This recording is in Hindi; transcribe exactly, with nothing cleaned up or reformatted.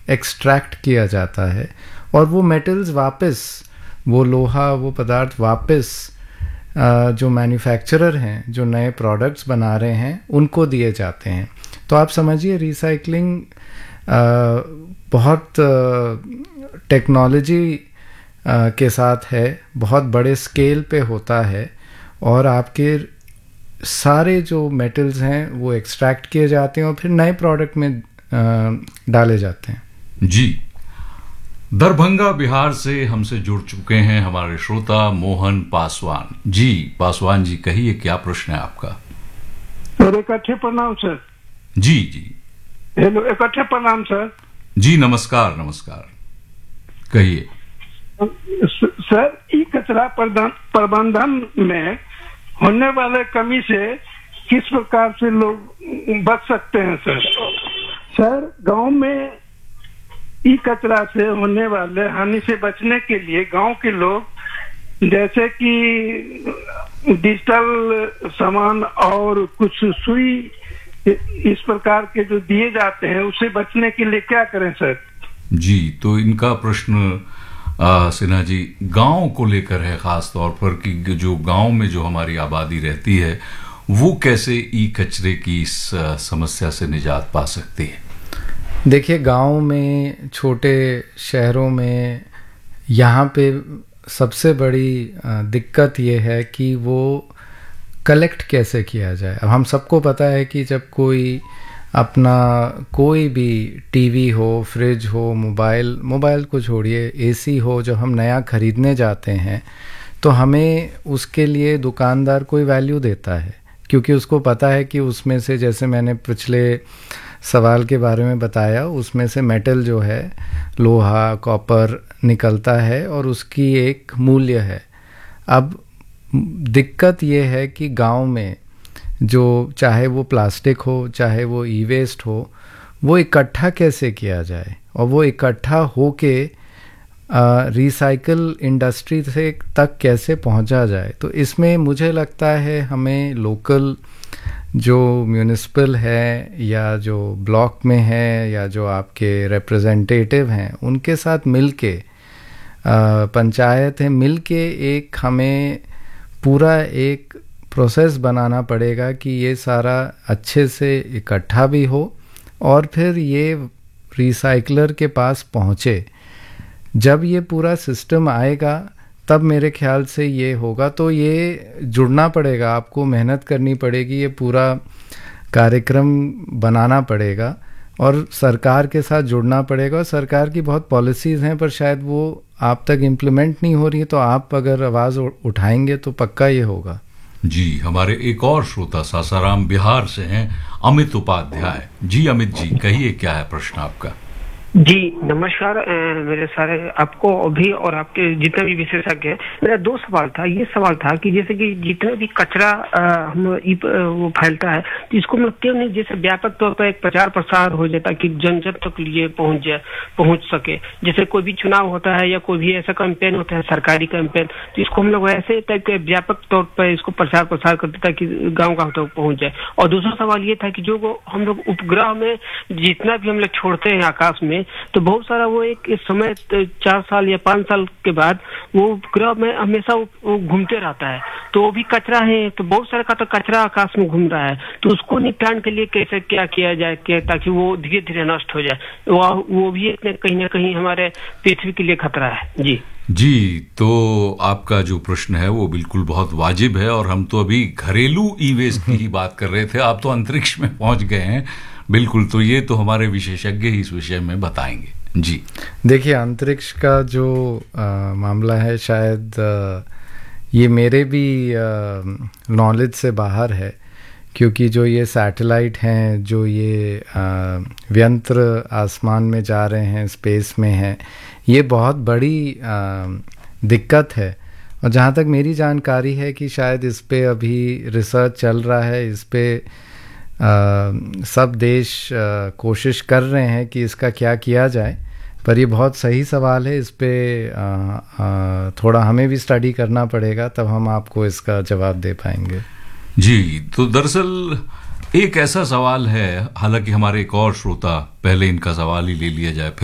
एक्सट्रैक्ट किया जाता है और वो मेटल्स वापस, वो लोहा, वो पदार्थ वापस जो मैन्युफैक्चरर हैं जो नए प्रोडक्ट्स बना रहे हैं उनको दिए जाते हैं। तो आप समझिए रिसाइकलिंग बहुत टेक्नोलॉजी के साथ है, बहुत बड़े स्केल पे होता है और आपके सारे जो मेटल्स हैं वो एक्सट्रैक्ट किए जाते हैं और फिर नए प्रोडक्ट में डाले जाते हैं। जी, दरभंगा बिहार से हमसे जुड़ चुके हैं हमारे श्रोता मोहन पासवान जी। पासवान जी, कहिए क्या प्रश्न है आपका? इकट्ठे प्रणाम सर। जी जी, हेलो, इकट्ठे प्रणाम सर। जी नमस्कार नमस्कार, कहिए सर। ई कचरा प्रबंधन में होने वाले कमी से किस प्रकार से लोग बच सकते हैं सर? सर, गांव में ई कचरा से होने वाले हानि से बचने के लिए गांव के लोग जैसे कि डिजिटल सामान और कुछ सुई इस प्रकार के जो दिए जाते हैं उससे बचने के लिए क्या करें सर? जी, तो इनका प्रश्न सिन्हा जी गांव को लेकर है, खास तौर पर कि जो गांव में जो हमारी आबादी रहती है वो कैसे ई कचरे की इस समस्या से निजात पा सकती है। देखिए, गांव में, छोटे शहरों में, यहाँ पे सबसे बड़ी दिक्कत ये है कि वो कलेक्ट कैसे किया जाए। अब हम सबको पता है कि जब कोई अपना कोई भी टीवी हो, फ्रिज हो, मोबाइल मोबाइल को छोड़िए, एसी हो, जो हम नया ख़रीदने जाते हैं तो हमें उसके लिए दुकानदार कोई वैल्यू देता है क्योंकि उसको पता है कि उसमें से, जैसे मैंने पिछले सवाल के बारे में बताया, उसमें से मेटल जो है, लोहा, कॉपर निकलता है और उसकी एक मूल्य है। अब दिक्कत ये है कि गांव में जो, चाहे वो प्लास्टिक हो, चाहे वो ई वेस्ट हो, वो इकट्ठा कैसे किया जाए और वो इकट्ठा होके रिसाइकल इंडस्ट्री से तक कैसे पहुंचा जाए। तो इसमें मुझे लगता है हमें लोकल जो म्यूनिसिपल है या जो ब्लॉक में है या जो आपके रिप्रेजेंटेटिव हैं उनके साथ मिलके, पंचायत है, मिलके एक हमें पूरा एक प्रोसेस बनाना पड़ेगा कि ये सारा अच्छे से इकट्ठा भी हो और फिर ये रिसाइकलर के पास पहुँचे। जब ये पूरा सिस्टम आएगा तब मेरे ख्याल से ये होगा। तो ये जुड़ना पड़ेगा, आपको मेहनत करनी पड़ेगी, ये पूरा कार्यक्रम बनाना पड़ेगा और सरकार के साथ जुड़ना पड़ेगा। और सरकार की बहुत पॉलिसीज़ हैं पर शायद वो आप तक इम्प्लीमेंट नहीं हो रही है, तो आप अगर आवाज़ उठाएंगे तो पक्का ये होगा। जी, हमारे एक और श्रोता सासाराम बिहार से हैं, अमित उपाध्याय जी। अमित जी, कहिए क्या है प्रश्न आपका? जी नमस्कार मेरे सारे आपको भी और आपके जितने भी विशेषज्ञ हैं। मेरा दो सवाल था। ये सवाल था कि जैसे कि जितने भी कचरा हम वो फैलता है तो इसको मतलब क्यों नहीं जैसे व्यापक तौर पर एक प्रचार प्रसार हो जाता कि जन जन तक लिए पहुंच जाए, पहुंच सके। जैसे कोई भी चुनाव होता है या कोई भी ऐसा कैंपेन होता है, सरकारी कैंपेन, तो इसको हम लोग ऐसे टाइप के व्यापक तौर पर इसको प्रचार प्रसार करते ताकि गाँव गाँव तक पहुंच जाए। और दूसरा सवाल ये था कि जो हम लोग उपग्रह में जितना भी हम लोग छोड़ते हैं आकाश में, तो बहुत सारा वो एक समय चार साल या पांच साल के बाद वो उपग्रह में हमेशा वो घूमते रहता है, तो वो भी कचरा है। तो बहुत सारा का तो कचरा आकाश में घूम रहा है, तो उसको निपटान के लिए कैसे क्या किया जाए कि ताकि वो धीरे धीरे नष्ट हो जाए। वो वो भी कहीं ना कहीं हमारे पृथ्वी के लिए खतरा है। जी जी, तो आपका जो प्रश्न है वो बिल्कुल बहुत वाजिब है और हम तो अभी घरेलू ई वेस्ट की ही बात कर रहे थे, आप तो अंतरिक्ष में पहुंच गए हैं। बिल्कुल, तो ये तो हमारे विशेषज्ञ ही इस विषय में बताएंगे। जी देखिए, अंतरिक्ष का जो आ, मामला है, शायद आ, ये मेरे भी नॉलेज से बाहर है क्योंकि जो ये सैटेलाइट हैं, जो ये आ, व्यंत्र आसमान में जा रहे हैं, स्पेस में हैं, ये बहुत बड़ी आ, दिक्कत है। और जहाँ तक मेरी जानकारी है कि शायद इस पे अभी रिसर्च चल रहा है, इस पे आ, सब देश आ, कोशिश कर रहे हैं कि इसका क्या किया जाए। पर ये बहुत सही सवाल है, इस पे आ, आ, थोड़ा हमें भी स्टडी करना पड़ेगा, तब हम आपको इसका जवाब दे पाएंगे। जी, तो दरअसल एक ऐसा सवाल है, हालांकि हमारे एक और श्रोता, पहले इनका सवाल ही ले लिया जाए।